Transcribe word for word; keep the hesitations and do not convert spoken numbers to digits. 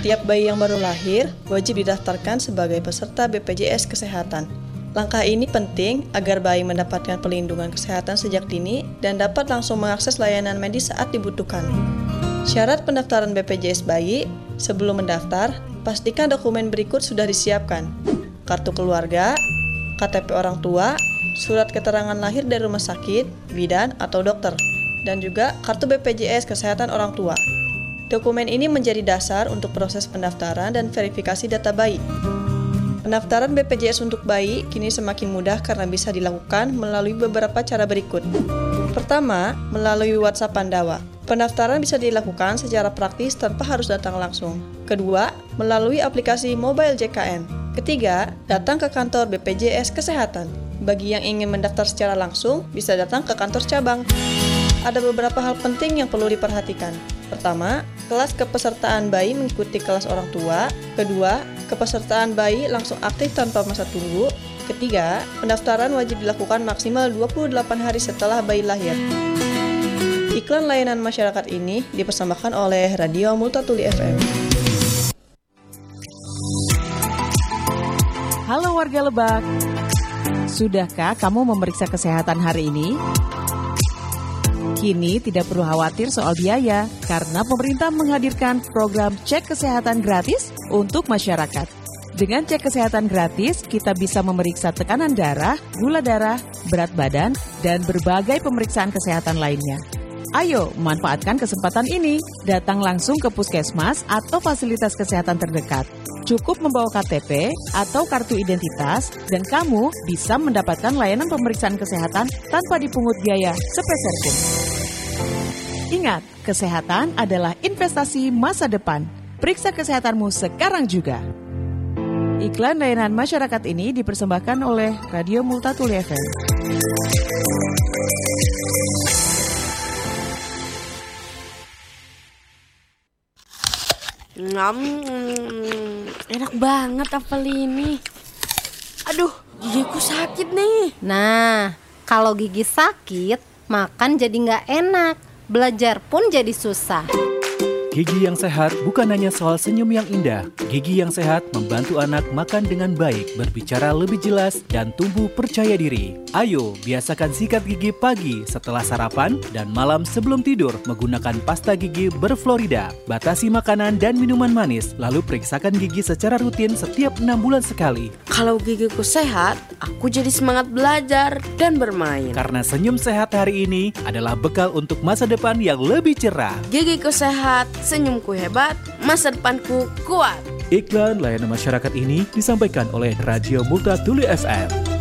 Setiap bayi yang baru lahir wajib didaftarkan sebagai peserta B P J S Kesehatan. Langkah ini penting agar bayi mendapatkan perlindungan kesehatan sejak dini dan dapat langsung mengakses layanan medis saat dibutuhkan. Syarat pendaftaran B P J S bayi, sebelum mendaftar, pastikan dokumen berikut sudah disiapkan. Kartu keluarga, K T P orang tua, surat keterangan lahir dari rumah sakit, bidan, atau dokter, dan juga kartu B P J S Kesehatan orang tua. Dokumen ini menjadi dasar untuk proses pendaftaran dan verifikasi data bayi. Pendaftaran B P J S untuk bayi kini semakin mudah karena bisa dilakukan melalui beberapa cara berikut. Pertama, melalui WhatsApp Pandawa. Pendaftaran bisa dilakukan secara praktis tanpa harus datang langsung. Kedua, melalui aplikasi Mobile J K N. Ketiga, datang ke kantor B P J S Kesehatan. Bagi yang ingin mendaftar secara langsung, bisa datang ke kantor cabang. Ada beberapa hal penting yang perlu diperhatikan. Pertama, kelas kepesertaan bayi mengikuti kelas orang tua. Kedua, kepesertaan bayi langsung aktif tanpa masa tunggu. Ketiga, pendaftaran wajib dilakukan maksimal dua puluh delapan hari setelah bayi lahir. Iklan layanan masyarakat ini dipersembahkan oleh Radio Multatuli F M. Halo warga Lebak, sudahkah kamu memeriksa kesehatan hari ini? Kini tidak perlu khawatir soal biaya, karena pemerintah menghadirkan program cek kesehatan gratis untuk masyarakat. Dengan cek kesehatan gratis, kita bisa memeriksa tekanan darah, gula darah, berat badan, dan berbagai pemeriksaan kesehatan lainnya. Ayo, manfaatkan kesempatan ini. Datang langsung ke puskesmas atau fasilitas kesehatan terdekat. Cukup membawa K T P atau kartu identitas, dan kamu bisa mendapatkan layanan pemeriksaan kesehatan tanpa dipungut biaya sepeser pun. Ingat, kesehatan adalah investasi masa depan. Periksa kesehatanmu sekarang juga. Iklan layanan masyarakat ini dipersembahkan oleh Radio Multatuli F M. Ngam, enak banget apel ini. Aduh, gigiku sakit nih. Nah, kalau gigi sakit, makan jadi nggak enak. Belajar pun jadi susah. Gigi yang sehat bukan hanya soal senyum yang indah. Gigi yang sehat membantu anak makan dengan baik, berbicara lebih jelas, dan tumbuh percaya diri. Ayo, biasakan sikat gigi pagi setelah sarapan dan malam sebelum tidur menggunakan pasta gigi berfluorida. Batasi makanan dan minuman manis, lalu periksakan gigi secara rutin setiap enam bulan sekali. Kalau gigiku sehat, aku jadi semangat belajar dan bermain. Karena senyum sehat hari ini adalah bekal untuk masa depan yang lebih cerah. Gigiku sehat, senyumku hebat, masa depanku kuat. Iklan layanan masyarakat ini disampaikan oleh Radio Multatuli F M.